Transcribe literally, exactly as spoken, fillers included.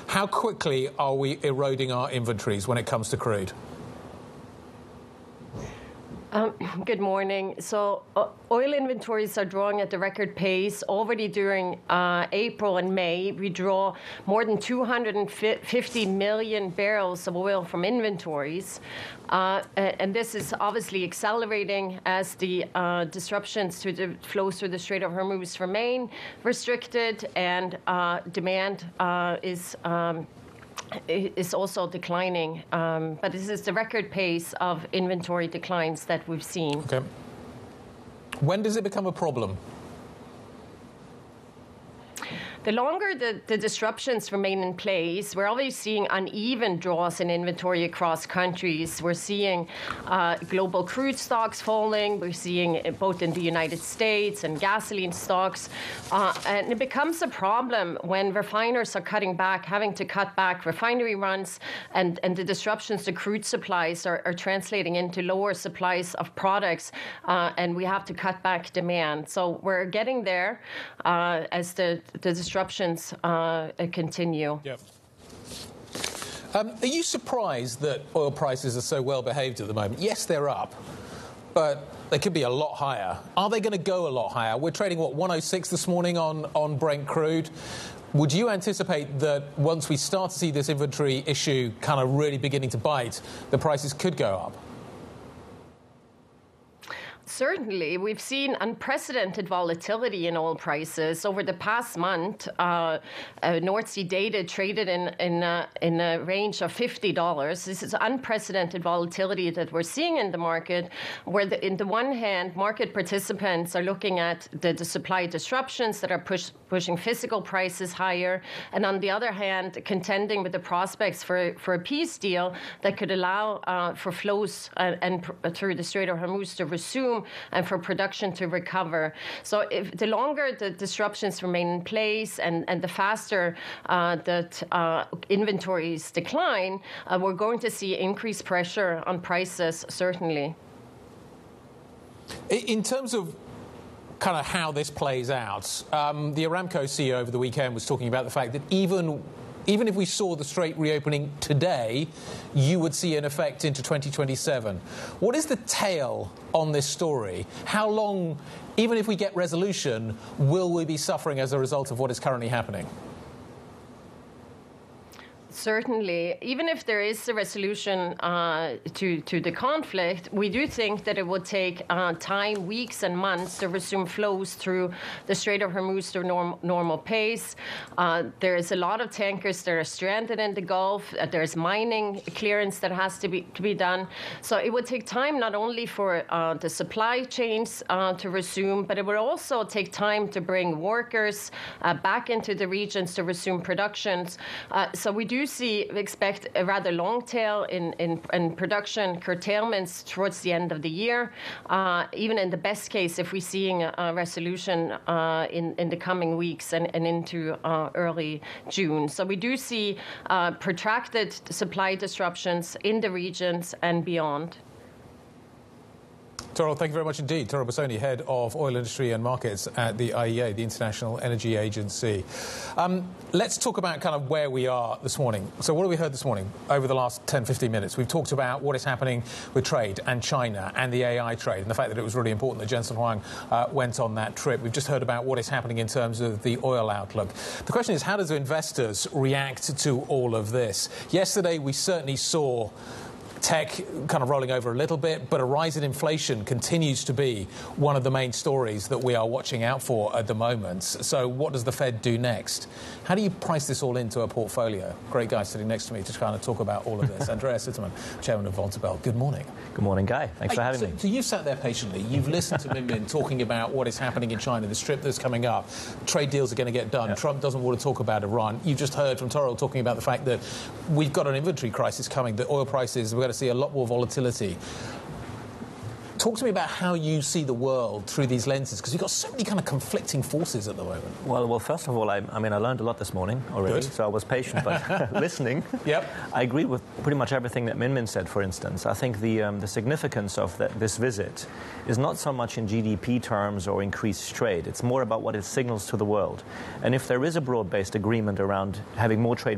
How quickly are we eroding our inventories when it comes to crude? Um, good morning. So uh, oil inventories are drawing at the record pace. Already during uh, April and May, we draw more than two hundred fifty million barrels of oil from inventories. Uh, and this is obviously accelerating as the uh, disruptions to the flows through the Strait of Hormuz remain restricted, and uh, demand uh, is um, is also declining, um, but this is the record pace of inventory declines that we've seen. Okay. When does it become a problem? The longer the, the disruptions remain in place, we're always seeing uneven draws in inventory across countries. We're seeing uh, global crude stocks falling. We're seeing it both in the United States and gasoline stocks. Uh, and it becomes a problem when refiners are cutting back, having to cut back refinery runs, and, and the disruptions to crude supplies are, are translating into lower supplies of products, uh, and we have to cut back demand. So we're getting there uh, as the, the disruptions uh, continue. Yep. Um, are you surprised that oil prices are so well behaved at the moment? Yes, they're up, but they could be a lot higher. Are they going to go a lot higher? We're trading, what, one oh six this morning on, on Brent crude. Would you anticipate that once we start to see this inventory issue kind of really beginning to bite, the prices could go up? Certainly. We've seen unprecedented volatility in oil prices. Over the past month, uh, uh, North Sea Data traded in, in, uh, in a range of fifty dollars. This is unprecedented volatility that we're seeing in the market, where the, in the one hand, market participants are looking at the, the supply disruptions that are push, pushing physical prices higher, and on the other hand, contending with the prospects for, for a peace deal that could allow uh, for flows uh, and pr- through the Strait of Hormuz to resume and for production to recover. So if the longer the disruptions remain in place and, and the faster uh, that uh, inventories decline, uh, we're going to see increased pressure on prices, certainly. In terms of kind of how this plays out, um, the Aramco C E O over the weekend was talking about the fact that even Even if we saw the Strait reopening today, you would see an effect into twenty twenty-seven. What is the tail on this story? How long, even if we get resolution, will we be suffering as a result of what is currently happening? Certainly. Even if there is a resolution uh, to, to the conflict, we do think that it will take uh, time, weeks and months to resume flows through the Strait of Hormuz to norm, normal pace. Uh, there is a lot of tankers that are stranded in the Gulf. Uh, there's mining clearance that has to be, to be done. So it would take time not only for uh, the supply chains uh, to resume, but it would also take time to bring workers uh, back into the regions to resume productions. Uh, so we do see, expect a rather long tail in, in, in production curtailments towards the end of the year. Uh, even in the best case, if we're seeing a, a resolution uh, in, in the coming weeks and, and into uh, early June. So we do see uh, protracted supply disruptions in the regions and beyond. Toril, thank you very much indeed. Toril Bassoni, Head of Oil Industry and Markets at the I E A, the International Energy Agency. Um, let's talk about kind of where we are this morning. So what have we heard this morning over the last ten, fifteen minutes? We've talked about what is happening with trade and China and the A I trade and the fact that it was really important that Jensen Huang uh, went on that trip. We've just heard about what is happening in terms of the oil outlook. The question is, how do investors react to all of this? Yesterday, we certainly saw tech kind of rolling over a little bit, but a rise in inflation continues to be one of the main stories that we are watching out for at the moment. So what does the Fed do next? How do you price this all into a portfolio? Great guy sitting next to me to kind of talk about all of this. Andreas Sitterman, Chairman of Vontobel. Good morning. Good morning, Guy. Thanks for having so, me. So you've sat there patiently. You've listened to Min Min talking about what is happening in China, the strip that's coming up. Trade deals are going to get done. Yeah. Trump doesn't want to talk about Iran. You've just heard from Toril talking about the fact that we've got an inventory crisis coming, that oil prices, we're going to see a lot more volatility. Talk to me about how you see the world through these lenses, because you've got so many kind of conflicting forces at the moment. Well, well, first of all, I, I mean, I learned a lot this morning already, Good. so I was patient, but listening. Yep. I agree with pretty much everything that Min Min said, for instance. I think the, um, the significance of that, this visit is not so much in G D P terms or increased trade. It's more about what it signals to the world. And if there is a broad-based agreement around having more trade